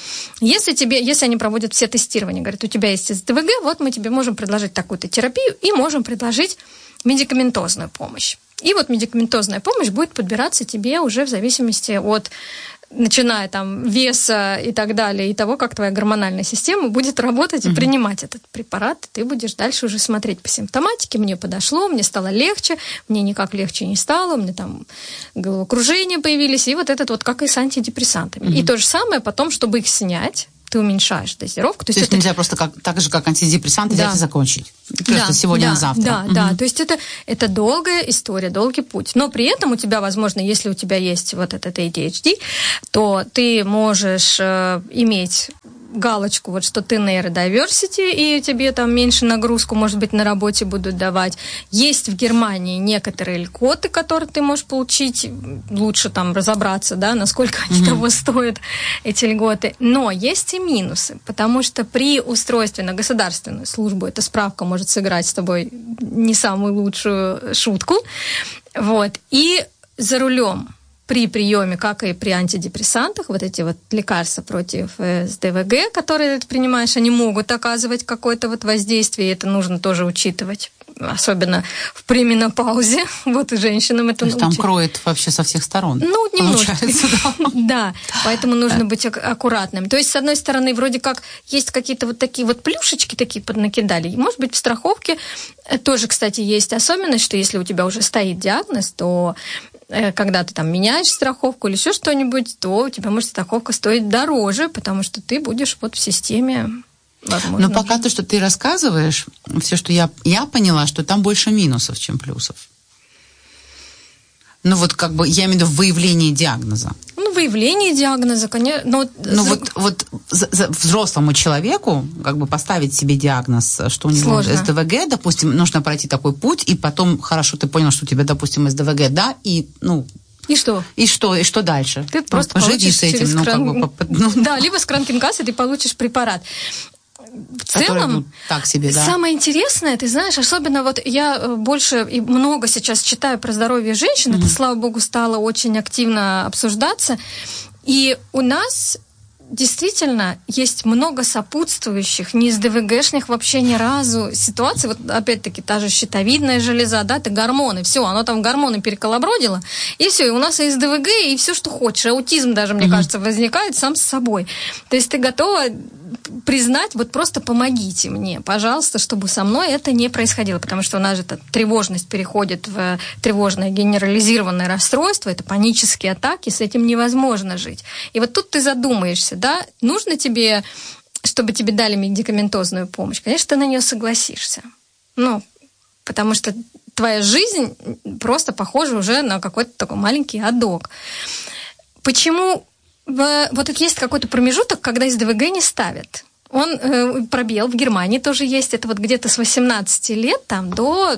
Если они проводят все тестирования, говорят, у тебя есть СДВГ, вот мы тебе можем предложить такую-то терапию и можем предложить медикаментозную помощь. И вот медикаментозная помощь будет подбираться тебе уже в зависимости от, начиная там веса и так далее, и того, как твоя гормональная система будет работать и принимать этот препарат. Ты будешь дальше уже смотреть по симптоматике. Мне подошло, мне стало легче, мне никак легче не стало, у меня там головокружения появились, и вот этот вот как и с антидепрессантами. И то же самое потом, чтобы их снять, ты уменьшаешь дозировку. То есть нельзя просто так же, как антидепрессанты, взять и закончить. Просто сегодня на завтра. Да. То есть это долгая история, долгий путь. Но при этом у тебя, возможно, если у тебя есть вот этот ADHD, то ты можешь иметь галочку, вот что ты нейродайверсити, и тебе там меньше нагрузку, может быть, на работе будут давать. Есть в Германии некоторые льготы, которые ты можешь получить. Лучше там разобраться, да, насколько они того стоят, эти льготы. Но есть и минусы, потому что при устройстве на государственную службу эта справка может сыграть с тобой не самую лучшую шутку. Вот. И за рулем при приеме, как и при антидепрессантах, вот эти вот лекарства против СДВГ, которые ты принимаешь, они могут оказывать какое-то вот воздействие, и это нужно тоже учитывать, особенно в пременопаузе. Вот и женщинам это нужно. То есть там кроет вообще со всех сторон. Немножко. Да, поэтому нужно быть аккуратным. То есть, с одной стороны, вроде как есть какие-то вот такие вот плюшечки такие поднакидали. Может быть, в страховке тоже, кстати, есть особенность, что если у тебя уже стоит диагноз, то когда ты там меняешь страховку или еще что-нибудь, то у тебя может страховка стоить дороже, потому что ты будешь вот в системе, возможно. Но пока то, что ты рассказываешь, все, что я поняла, что там больше минусов, чем плюсов. Ну вот как бы я имею в виду выявление диагноза. Выявление диагноза, конечно. Вот взрослому человеку как бы поставить себе диагноз, что у него СДВГ, допустим, нужно пройти такой путь, и потом, хорошо, ты понял, что у тебя, допустим, СДВГ, да, и, И что? И что дальше? Ты просто поживи с этим, Да, либо с кранкенкассой ты получишь препарат. В целом, так себе, да. Самое интересное, ты знаешь, особенно вот я больше и много сейчас читаю про здоровье женщин, это, слава богу, стало очень активно обсуждаться, и у нас действительно есть много сопутствующих, не СДВГшных вообще ни разу ситуаций. Вот опять-таки та же щитовидная железа, да, это гормоны, все, оно там гормоны переколобродило, и все, и у нас и СДВГ, и все, что хочешь. Аутизм даже, мне кажется, возникает сам с собой. То есть ты готова признать, вот просто помогите мне, пожалуйста, чтобы со мной это не происходило, потому что у нас же эта тревожность переходит в тревожное генерализированное расстройство, это панические атаки, с этим невозможно жить. И вот тут ты задумаешься, да, нужно тебе, чтобы тебе дали медикаментозную помощь, конечно, ты на нее согласишься, потому что твоя жизнь просто похожа уже на какой-то такой маленький адок. Почему? Вот есть какой-то промежуток, когда СДВГ не ставят. Он пробел в Германии тоже есть. Это вот где-то с 18 лет там, до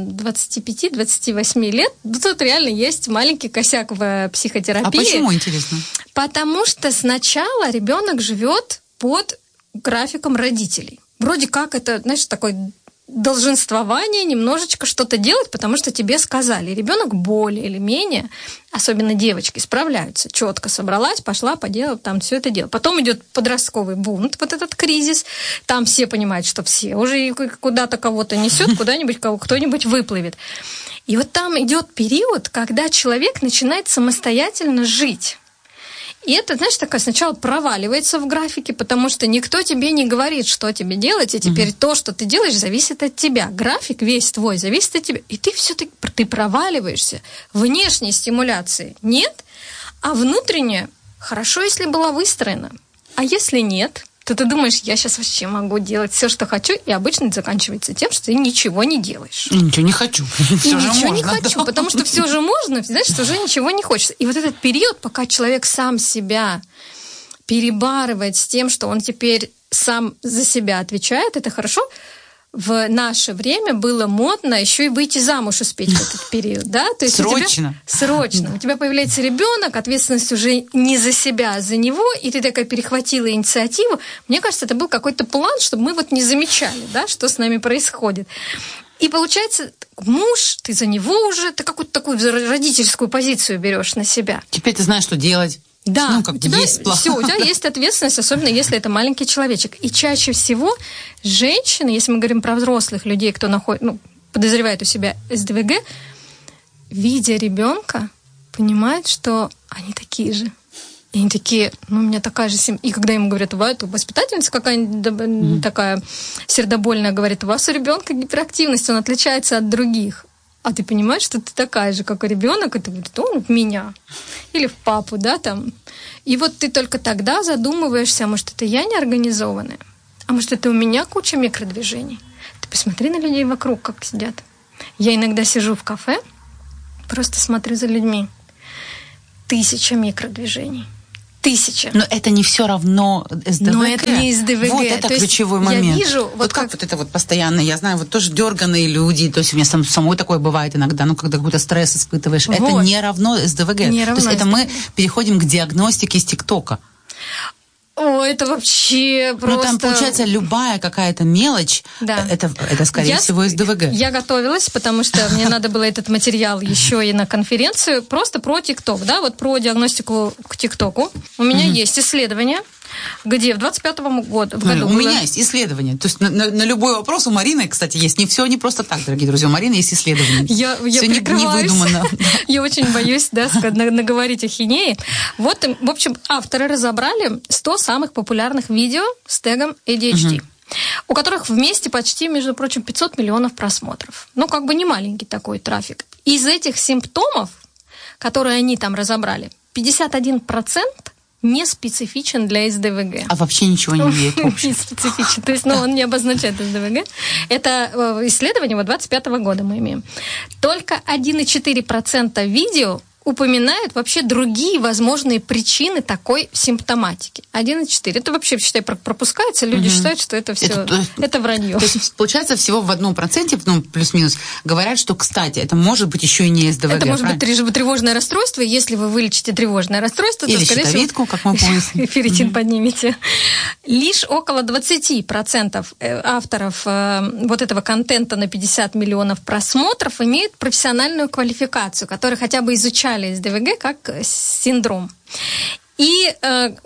25-28 лет. Тут реально есть маленький косяк в психотерапии. А почему, интересно? Потому что сначала ребенок живет под графиком родителей. Вроде как это, знаешь, такой долженствование немножечко что-то делать, потому что тебе сказали. Ребенок более или менее, особенно девочки, справляются. Четко собралась, пошла, поделала, там все это дело. Потом идет подростковый бунт, вот этот кризис. Там все понимают, что все уже куда-то кого-то несет, куда-нибудь кто-нибудь выплывет. И вот там идет период, когда человек начинает самостоятельно жить. И это, знаешь, такое сначала проваливается в графике, потому что никто тебе не говорит, что тебе делать, и теперь то, что ты делаешь, зависит от тебя. График весь твой зависит от тебя. И ты все-таки ты проваливаешься. Внешней стимуляции нет, а внутренняя хорошо, если была выстроена. А если нет, то ты думаешь, я сейчас вообще могу делать все, что хочу, и обычно это заканчивается тем, что ты ничего не делаешь. Ничего не хочу. Ничего не хочу, потому что все же можно, знаешь, что уже ничего не хочется. И вот этот период, пока человек сам себя перебарывает с тем, что он теперь сам за себя отвечает, это хорошо. в наше время было модно еще и выйти замуж успеть в этот период, да? То есть срочно. У тебя появляется ребенок, ответственность уже не за себя, а за него, и ты такая перехватила инициативу. Мне кажется, это был какой-то план, чтобы мы вот не замечали, да, что с нами происходит. И получается, муж, ты за него уже, ты какую-то такую родительскую позицию берешь на себя. Теперь ты знаешь, что делать. Да, как у тебя есть план. все, у тебя есть ответственность, особенно если это маленький человечек. И чаще всего женщины, если мы говорим про взрослых людей, кто подозревает у себя СДВГ, видя ребенка, понимают, что они такие же. И они такие, у меня такая же семья. И когда им говорят, бывает, воспитательница какая-нибудь такая сердобольная, говорит, у вас у ребенка гиперактивность, он отличается от других. А ты понимаешь, что ты такая же, как и ребенок, и ты говоришь, он в меня. Или в папу, да, там. И вот ты только тогда задумываешься, а может, это я неорганизованная? А может, это у меня куча микродвижений? Ты посмотри на людей вокруг, как сидят. Я иногда сижу в кафе, просто смотрю за людьми. 1000 микродвижений. 1000. Но это не все равно СДВГ. Но это не СДВГ. Вот это то ключевой есть момент. Я вижу, вот как вот это вот постоянно, я знаю, вот тоже дерганые люди, то есть у меня самой такое бывает иногда, когда какой-то стресс испытываешь. Вот. Это не равно СДВГ. Не равно то есть это мы переходим к диагностике с ТикТока. О, это вообще просто... там, получается, любая какая-то мелочь, да. это скорее всего, СДВГ. Я готовилась, потому что мне надо было этот материал еще и на конференцию, просто про ТикТок, да, вот про диагностику к ТикТоку. У меня есть исследование, где в 25-м году... У меня есть исследование. То есть на любой вопрос у Марины, кстати, есть. Не все не просто так, дорогие друзья. У Марины есть исследование. Я все не выдумано. Я очень боюсь, да, наговорить ахинеи. Вот, в общем, авторы разобрали 100 самых популярных видео с тегом ADHD. У которых вместе почти, между прочим, 500 миллионов просмотров. Как бы не маленький такой трафик. Из этих симптомов, которые они там разобрали, 51% не специфичен для СДВГ. А вообще ничего не имеет общего. Не специфичен, то есть он не обозначает СДВГ. Это исследование 25-го года мы имеем. Только 1,4% видео упоминают вообще другие возможные причины такой симптоматики. 1,4. Это вообще, считай, пропускается. Люди считают, что это все это вранье. То есть, получается, всего в 1%, плюс-минус, говорят, что, кстати, это может быть еще и не СДВГ. Это может быть тревожное расстройство. Если вы вылечите тревожное расстройство, или то, скорее щитовидку, всего, как мы помним. ферритин поднимете. Лишь около 20% авторов вот этого контента на 50 миллионов просмотров имеют профессиональную квалификацию, которые хотя бы изучали СДВГ как синдром. И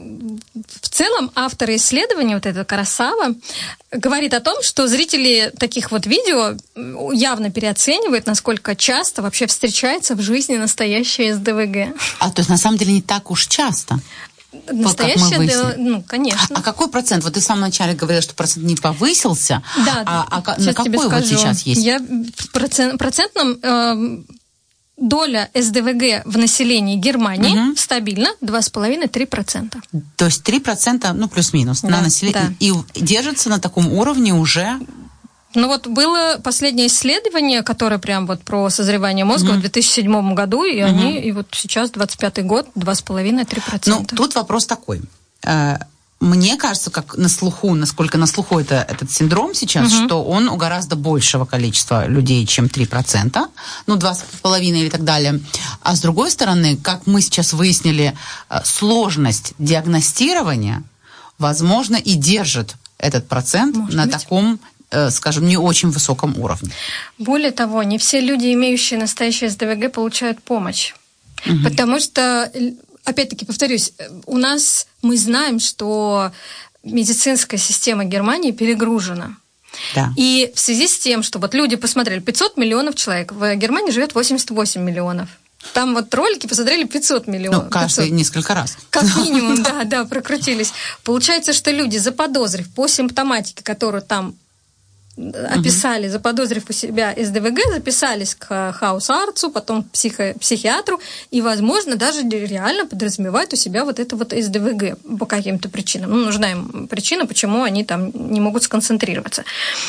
в целом авторы исследования, вот эта Карасава, говорит о том, что зрители таких вот видео явно переоценивают, насколько часто вообще встречается в жизни настоящее СДВГ. То есть на самом деле не так уж часто. Настоящее, конечно. А какой процент? Вот ты в самом начале говорила, что процент не повысился. Да, на какой вот сейчас есть? Я процентном... Доля СДВГ в населении Германии стабильно 2,5-3%. То есть 3%, плюс-минус, на население. Да. И держится на таком уровне уже... было последнее исследование, которое прям вот про созревание мозга в 2007 году, и они, и вот сейчас, 25-й год, 2,5-3%. Тут вопрос такой. Мне кажется, насколько на слуху этот синдром сейчас, что он у гораздо большего количества людей, чем 3%, 2,5 или так далее. А с другой стороны, как мы сейчас выяснили, сложность диагностирования, возможно, и держит этот процент на таком, скажем, не очень высоком уровне. Более того, не все люди, имеющие настоящее СДВГ, получают помощь. Потому что... Опять-таки, повторюсь, мы знаем, что медицинская система Германии перегружена. Да. И в связи с тем, что люди посмотрели, 500 миллионов человек, в Германии живет 88 миллионов. Там ролики посмотрели 500 миллионов. Каждый несколько раз. Как минимум, да, прокрутились. Получается, что люди, заподозрив по симптоматике, которую там описали, заподозрив у себя СДВГ, записались к хаус-арцу, потом к психиатру, и, возможно, даже реально подразумевают у себя вот это вот СДВГ по каким-то причинам. Нужна им причина, почему они там не могут сконцентрироваться.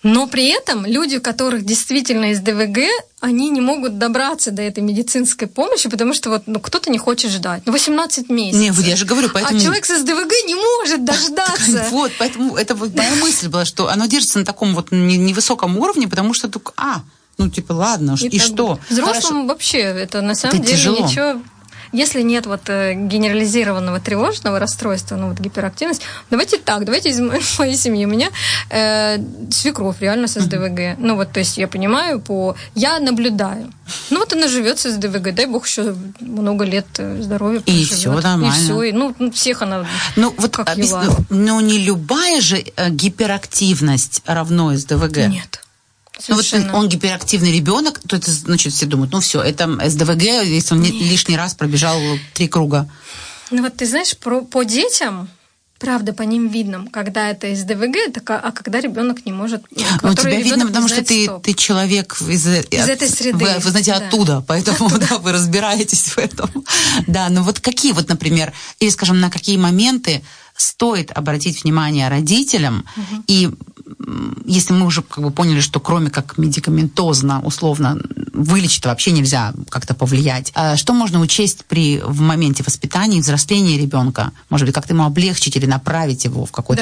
Но при этом люди, у которых действительно есть ДВГ, они не могут добраться до этой медицинской помощи, потому что вот, кто-то не хочет ждать. 18 месяцев. Не, вот я же говорю, поэтому... А человек с СДВГ не может дождаться. Вот, поэтому это вот моя мысль была, что оно держится на таком вот невысоком уровне, потому что только, ладно, и что? Взрослым вообще это на самом деле тяжело. Ничего... Если нет генерализированного тревожного расстройства, гиперактивность, давайте из моей семьи. У меня свекровь реально с СДВГ. То есть я понимаю, я наблюдаю. Она живет с СДВГ, дай бог еще много лет здоровья проживет. И все нормально. И все, всех она как юла. Но не любая же гиперактивность равно СДВГ. Нет. Он гиперактивный ребенок, то это значит все думают, все, это СДВГ, если он лишний раз пробежал 3 круга. Ты знаешь, по детям, правда, по ним видно, когда это СДВГ, а когда ребенок не может. У тебя видно, потому что ты человек из этой среды. Вы знаете, оттуда, поэтому вы разбираетесь в этом. Да, какие например, или, скажем, на какие моменты стоит обратить внимание родителям, и если мы уже поняли, что кроме как медикаментозно, условно, вылечить вообще нельзя как-то повлиять, что можно учесть в моменте воспитания и взросления ребенка? Может быть, как-то ему облегчить или направить его в какое-то